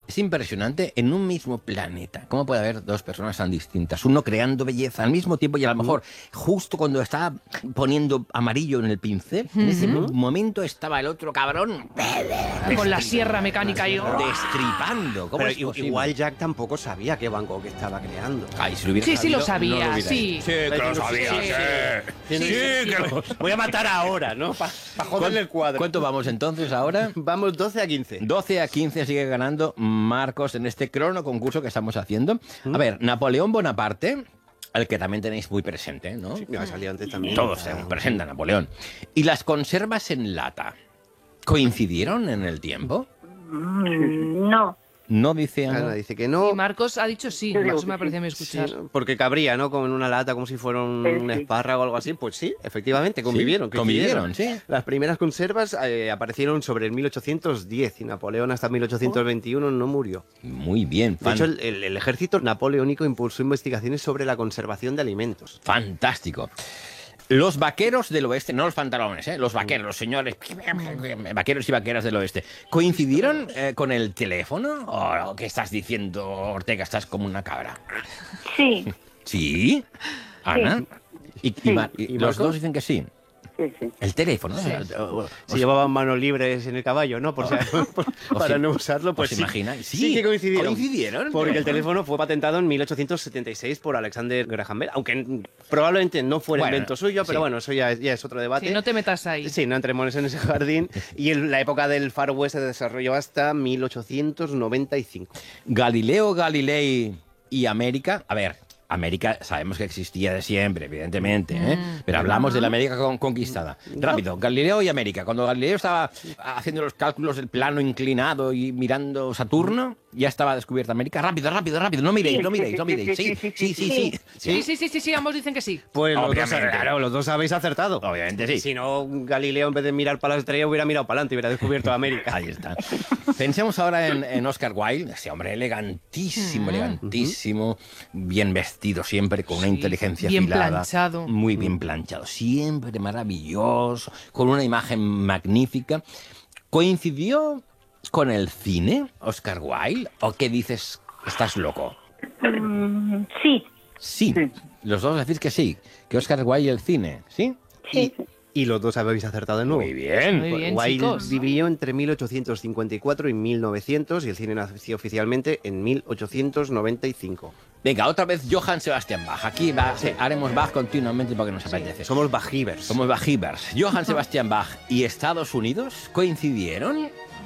Es impresionante en un mismo planeta. ¿Cómo puede haber dos personas tan distintas? Uno creando belleza al mismo tiempo y a lo mejor justo cuando estaba poniendo amarillo en el pincel, en ese momento estaba el otro cabrón Con la sierra mecánica y... destripando. ¿Cómo Pero es posible? igual Jack tampoco sabía qué Van Gogh estaba creando. Ay, si lo hubiera Sí, sabido, lo sabía, no lo hubiera sí. hecho. Sí, que lo sabía, sí. Sí, que voy a matar ahora, ¿no? Para joderle el cuadro. ¿Cuánto vamos entonces ahora? Vamos 12 a 15. 12 a 15 sigue ganando Marcos en este crono concurso que estamos haciendo. A ver, Napoleón Bonaparte, al que también tenéis muy presente, ¿no? Sí, me ha salido antes también. Todos tenemos presente a Napoleón. ¿Y las conservas en lata coincidieron en el tiempo? No. No dice Ana Ana. dice que no. Y Marcos ha dicho sí. Yo digo Marcos que me parece a mí Sí, escuchar. ¿no? Porque cabría, ¿no? Como en una lata, como si fuera un Sí. espárrago o algo así. Pues sí, efectivamente, convivieron. Convivieron, sí. Las primeras conservas aparecieron sobre el 1810 y Napoleón hasta 1821 no murió. Muy bien. De hecho, el ejército napoleónico impulsó investigaciones sobre la conservación de alimentos. Fantástico. Los vaqueros del oeste, no los pantalones, los vaqueros, los señores, vaqueros y vaqueras del oeste, ¿coincidieron con el teléfono? ¿O qué estás diciendo, Ortega? Estás como una cabra. Sí, ¿Sí? ¿Ana? Y ¿Y los Marcos? dos dicen que sí. sí, sí. El teléfono. Se llevaban manos libres en el caballo, ¿no? Para no usarlo, pues ¿Os sí. imagináis? Sí que coincidieron. ¿Coincidieron? Porque el teléfono fue patentado en 1876 por Alexander Graham Bell, aunque probablemente no fuera Bueno, invento suyo, pero sí. bueno, eso ya es otro debate. Sí, no te metas ahí. Sí, no entremos en ese jardín. Y la época del Far West se desarrolló hasta 1895. Galileo Galilei y América. A ver, América sabemos que existía de siempre, evidentemente, pero hablamos de la América conquistada. Rápido, Galileo y América. Cuando Galileo estaba haciendo los cálculos del plano inclinado y mirando Saturno, ya estaba descubierta América. Rápido, rápido, rápido. No miréis, no miréis, no miréis. Sí, sí, sí, sí. Sí, ambos dicen que sí. Pues Obviamente. los dos habéis acertado. Obviamente sí. Si no, Galileo en vez de mirar para la estrella hubiera mirado para adelante y hubiera descubierto América. Ahí está. Pensemos ahora en Oscar Wilde, ese hombre elegantísimo, elegantísimo, bien vestido siempre, con una Sí, inteligencia bien afilada. planchado. Muy bien planchado, siempre maravilloso, con una imagen magnífica. ¿Coincidió con el cine, Oscar Wilde? ¿O qué dices? ¿Estás loco? Sí, Sí, los dos decís que sí, que Oscar Wilde y el cine, ¿sí? sí. Y los dos habéis acertado de nuevo. Muy bien. Muy bien, Wilde chicos. vivió entre 1854 y 1900 y el cine nació oficialmente en 1895. Venga, otra vez Johann Sebastian Bach. Aquí haremos Bach continuamente porque nos apetece. Somos bajivers. Somos Bajivers. Johann Sebastian Bach y Estados Unidos coincidieron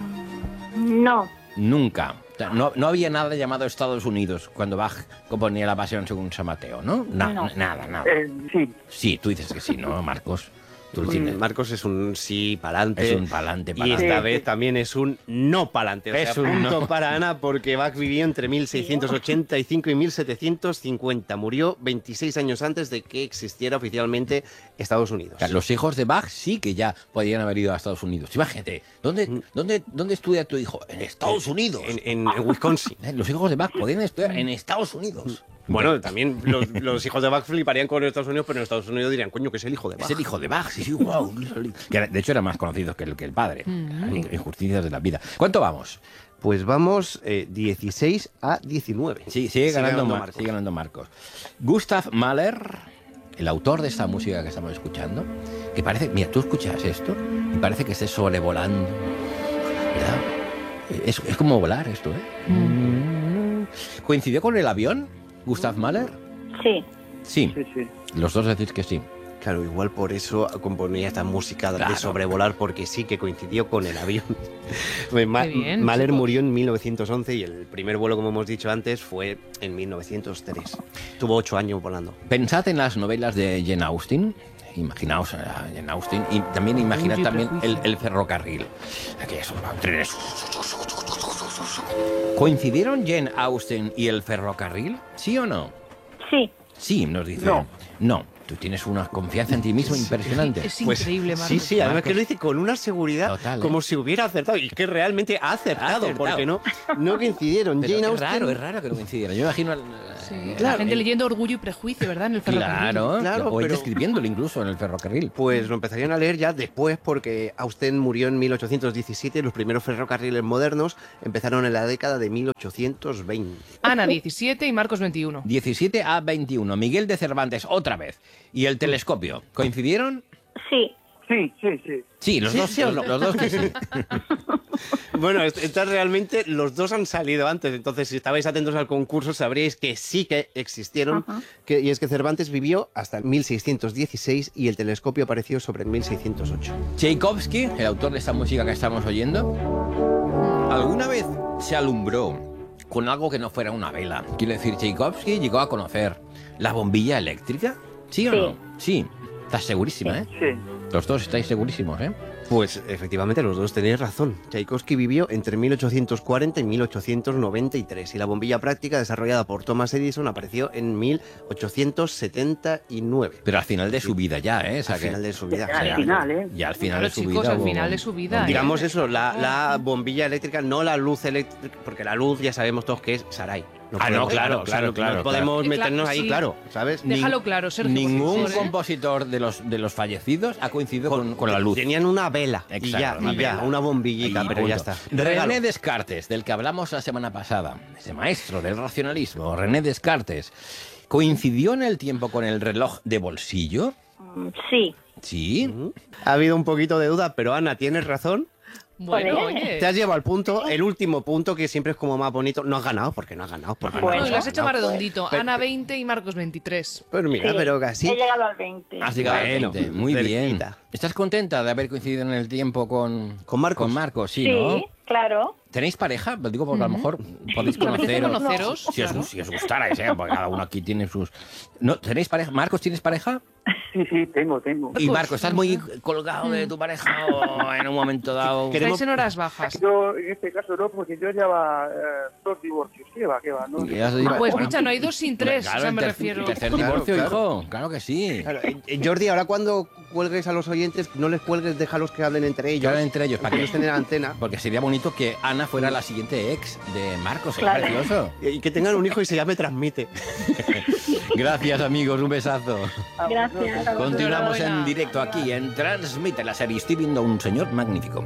No, nunca. O sea, no había nada llamado Estados Unidos cuando Bach componía la Pasión según San Mateo, ¿no? No. Nada. sí. Sí, tú dices que sí, ¿no, Marcos? Tú el cine. Marcos es un sí pa'lante. Es un pa'lante, Y pa'lante. esta vez también es un no pa'lante. O sea, Es un punto no. para Ana porque Bach vivió entre 1685 y 1750. Murió 26 años antes de que existiera oficialmente Estados Unidos. O sea, los hijos de Bach sí que ya podían haber ido a Estados Unidos. Imagínate, ¿dónde estudia tu hijo? En Estados Unidos. En Wisconsin. Los hijos de Bach podían estudiar en Estados Unidos. Bueno, también los hijos de Bach fliparían con Estados Unidos, pero en Estados Unidos dirían, coño, que es el hijo de Bach. Es el hijo de Bach, sí, wow. Que de hecho era más conocido que el padre. Injusticias de la vida. ¿Cuánto vamos? Pues vamos 16 a 19. Sí, sigue ganando Marcos. sigue ganando Marcos. Gustav Mahler, el autor de esta música que estamos escuchando, que parece, mira, tú escuchas esto y parece que estés sobrevolando, ¿verdad? Es como volar esto, ¿eh? ¿Coincidió con el avión, Gustav Mahler? Sí, Sí, los dos decís que sí. Claro, igual por eso componía esta música Claro. de sobrevolar, porque sí que coincidió con el avión. bien, Mahler chicos. murió en 1911 y el primer vuelo, como hemos dicho antes, fue en 1903. Tuvo 8 años volando. Pensad en las novelas de Jane Austen. Imaginaos a Jane Austen y también imaginad Orgullo y también Prejuicio. el ferrocarril. Aquellos trenes. ¿Coincidieron Jane Austen y el ferrocarril? ¿Sí o no? sí. Sí, nos dice. No. No. Tú tienes una confianza en ti mismo impresionante. Es increíble, Marcos. Sí, además que lo dice con una seguridad Total, como si hubiera acertado. Y que realmente ha acertado, porque no coincidieron. Pero Jane es Austen... raro que no coincidieran. Yo imagino... Sí, Claro, la gente leyendo Orgullo y Prejuicio, ¿verdad? En el ferrocarril. Claro, o pero- escribiéndolo incluso en el ferrocarril. Pues lo empezarían a leer ya después, porque Austen murió en 1817 y los primeros ferrocarriles modernos empezaron en la década de 1820. Ana 17 y Marcos 21. 17 a 21. Miguel de Cervantes, otra vez. ¿Y el telescopio? ¿Coincidieron? Sí. Sí, los dos sí, los dos que sí. Bueno, estas realmente los dos han salido antes, entonces si estabais atentos al concurso sabríais que sí que existieron, y es que Cervantes vivió hasta 1616 y el telescopio apareció sobre el 1608. Tchaikovsky, el autor de esta música que estamos oyendo, ¿alguna vez se alumbró con algo que no fuera una vela? Quiero decir, Tchaikovsky llegó a conocer la bombilla eléctrica. ¿Sí o Sí. no? Sí. Estás segurísima, ¿eh? Sí. Los dos estáis segurísimos, ¿eh? Pues efectivamente los dos tenéis razón. Tchaikovsky vivió entre 1840 y 1893 y la bombilla práctica desarrollada por Thomas Edison apareció en 1879. Pero al final de su vida ya, ¿eh? O sea Al que- final de su vida. Ya, al final, ¿eh? Ya al final Claro, de su chicos, vida. al hubo- final de su vida, ¿eh? Digamos eso, la bombilla eléctrica, no la luz eléctrica, porque la luz ya sabemos todos que es Sarai. Ah, no, claro, o sea, claro, no claro, podemos claro. meternos ahí, Sí. claro, ¿sabes? Déjalo claro, Sergio. por Ningún favor, ¿eh? compositor de los fallecidos ha coincidido con la luz. Tenían una vela Exacto, y ya, una bombillita, Y pero ya punto. está. René Descartes, del que hablamos la semana pasada, ese maestro del racionalismo, René Descartes, ¿coincidió en el tiempo con el reloj de bolsillo? Sí. Sí. Ha habido un poquito de duda, pero Ana, tienes razón. Bueno, Joder. oye. Te has llevado al punto, el último punto, que siempre es como más bonito. No has ganado, porque no has ganado. Porque Bueno, No, has lo has hecho ganado. más redondito. Pero- Ana 20 y Marcos 23. Pues mira, Sí. pero casi. He llegado al 20. Has llegado al Bueno, 20. Muy bien. cerquita. ¿Estás contenta de haber coincidido en el tiempo con Marcos? Con Marcos, sí, Sí, ¿no? claro. ¿Tenéis pareja? Lo digo porque a lo mejor podéis ¿Te apetece conoceros. conoceros? Si os gustara, porque cada uno aquí tiene sus... ¿No? ¿Tenéis pareja? ¿Marcos, tienes pareja? Sí, tengo. Y Marcos, ¿estás muy colgado de tu pareja o en un momento dado? Estáis en horas bajas. Yo, en este caso, no, porque yo lleva 2 divorcios. ¿Qué va? ¿No? Ya os digo, Pues bueno, escucha, no hay dos sin tres, claro, o sea, me el refiero. tercer Claro, divorcio, claro. hijo. Claro que sí. Claro, Jordi, ahora cuando cuelgues a los oyentes, no les cuelgues, déjalos que hablen entre ellos. Que hablen entre ellos, para para que que no estén en la antena. Porque sería bonito que Ana fuera la siguiente ex de Marcos. Claro. Es precioso. Y que tengan un hijo y se llame Transmite. Gracias, amigos. Un besazo. Gracias. Continuamos en Enhorabuena. directo aquí en Transmite la serie. Estoy viendo a un señor magnífico.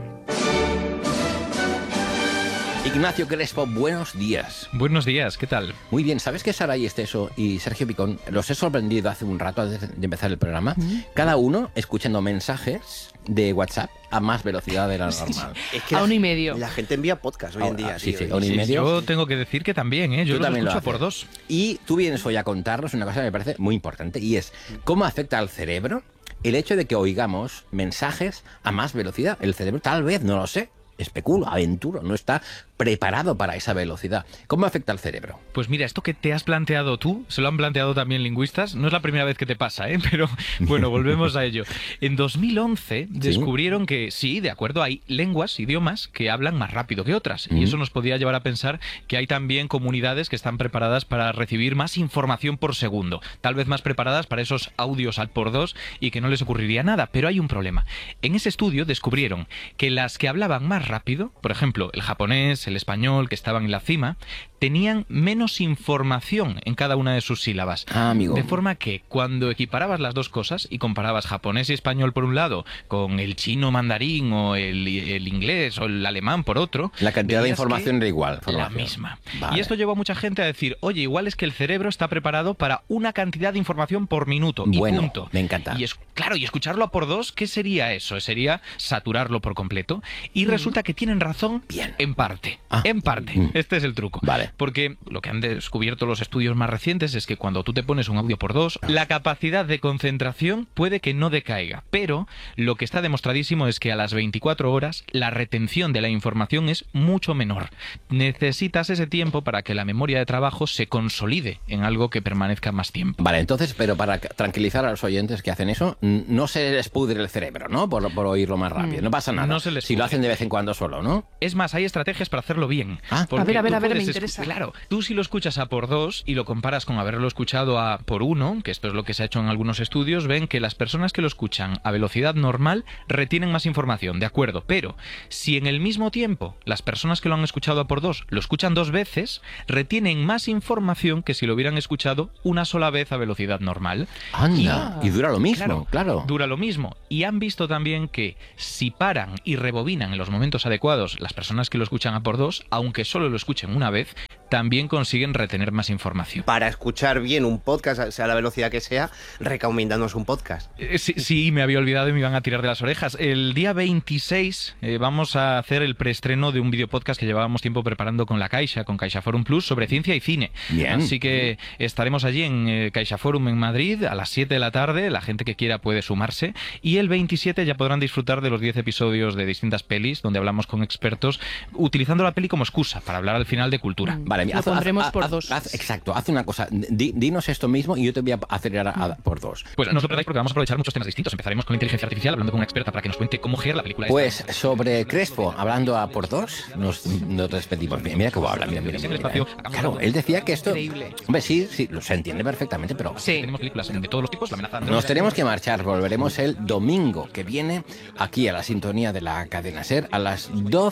Ignacio Crespo, buenos días. Buenos días, ¿qué tal? Muy bien, ¿sabes que Saray Esteso y Sergio Picón los he sorprendido hace un rato antes de empezar el programa? Cada uno escuchando mensajes de WhatsApp a más velocidad de la normal. Es que A 1,5. La gente envía podcast hoy en día. Sí, tío, sí, y- a 1,5. Yo tengo que decir que también, ¿eh? Yo Tú lo también lo escucho por haces. 2. Y tú vienes hoy a contarnos una cosa que me parece muy importante y es cómo afecta al cerebro el hecho de que oigamos mensajes a más velocidad. El cerebro tal vez, no lo sé, especulo, aventuro, no está preparado para esa velocidad. ¿Cómo afecta al cerebro? Pues mira, esto que te has planteado tú, se lo han planteado también lingüistas, no es la primera vez que te pasa, ¿eh? Pero bueno, volvemos a ello. En 2011 descubrieron que sí, de acuerdo, hay lenguas, idiomas que hablan más rápido que otras. Y eso nos podía llevar a pensar que hay también comunidades que están preparadas para recibir más información por segundo, tal vez más preparadas para esos audios al por 2 y que no les ocurriría nada. Pero hay un problema. En ese estudio descubrieron que las que hablaban más rápido, por ejemplo, el japonés, el español, que estaban en la cima, tenían menos información en cada una de sus sílabas. Ah, amigo. De forma que cuando equiparabas las dos cosas y comparabas japonés y español por un lado con el chino mandarín o el inglés o el alemán por otro, La cantidad de veías información que era igual. la información. misma. Vale. Y esto llevó a mucha gente a decir, oye, igual es que el cerebro está preparado para una cantidad de información por minuto y Bueno, punto. me encanta. Y claro, y escucharlo a por 2, ¿qué sería eso? Sería saturarlo por completo. Y resulta que tienen razón Bien. en parte. Ah. En parte. Este es el truco. Vale. Porque lo que han descubierto los estudios más recientes es que cuando tú te pones un audio por 2, la capacidad de concentración puede que no decaiga. Pero lo que está demostradísimo es que a las 24 horas la retención de la información es mucho menor. Necesitas ese tiempo para que la memoria de trabajo se consolide en algo que permanezca más tiempo. Vale, entonces, pero para tranquilizar a los oyentes que hacen eso, no se les pudre el cerebro, ¿no? Por oírlo más rápido. No pasa nada. No se les si lo pudre. hacen de vez en cuando hablando solo, ¿no? Es más, hay estrategias para hacerlo bien. A Porque ver, tú me puedes interesa. Claro, tú si lo escuchas a por 2 y lo comparas con haberlo escuchado a por 1, que esto es lo que se ha hecho en algunos estudios, ven que las personas que lo escuchan a velocidad normal retienen más información, de acuerdo. Pero si en el mismo tiempo las personas que lo han escuchado a por 2 lo escuchan 2 veces, retienen más información que si lo hubieran escuchado una sola vez a velocidad normal. Anda, y dura lo mismo, claro. Dura lo mismo. Y han visto también que si paran y rebobinan en los momentos adecuados las personas que lo escuchan a por 2, aunque solo lo escuchen una vez, también consiguen retener más información. Para escuchar bien un podcast, sea la velocidad que sea, recomendándonos un podcast. Sí, me había olvidado y me iban a tirar de las orejas. El día 26 vamos a hacer el preestreno de un videopodcast que llevábamos tiempo preparando con la Caixa, con Caixa Forum Plus, sobre ciencia y cine. Bien. Así que estaremos allí en Caixa Forum en Madrid a las 7 de la tarde. La gente que quiera puede sumarse. Y el 27 ya podrán disfrutar de los 10 episodios de distintas pelis, donde hablamos con expertos, utilizando la peli como excusa para hablar al final de cultura. Vale, Lo pondremos por 2. Exacto, haz una cosa. Dinos esto mismo y yo te voy a acelerar por 2. Pues no os lo perdáis porque vamos a aprovechar muchos temas distintos. Empezaremos con inteligencia artificial, hablando con una experta para que nos cuente cómo gerar la película. Pues sobre Crespo, hablando a por 2, nos despedimos. Mira cómo habla, mira. Claro, él decía que esto... Increíble. Hombre, sí, se entiende perfectamente, pero... Sí. Tenemos películas de todos los tipos, la amenaza... Nos tenemos que marchar, volveremos el domingo que viene aquí a la sintonía de la cadena SER a las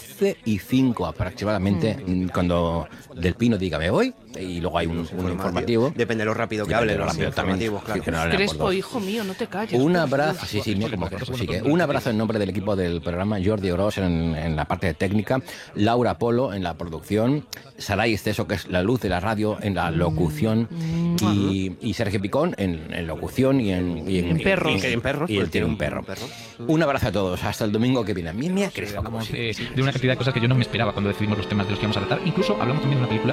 12:05 aproximadamente, cuando Del Pino diga me voy, y luego hay un informativo. Depende de lo rápido que Depende hable, de lo los rápido también, informativos, claro. que no hablen a por Crespo, 2. hijo mío, no te calles. Un por abrazo, Dios. sí, mira cómo sigue. Un abrazo en nombre del equipo del programa, Jordi Oroz en la parte técnica, Laura Polo en la producción, Saray Esteso, que es la luz de la radio, en la locución, y Sergio Picón en locución y en perros. Y en perros, Y él pues tiene un perro. Un abrazo a todos, hasta el domingo que viene. Mira, Crespo, cómo Hablamos sigue. de una cantidad de cosas que yo no me esperaba cuando decidimos los temas de los que íbamos a tratar. Incluso hablamos también de una película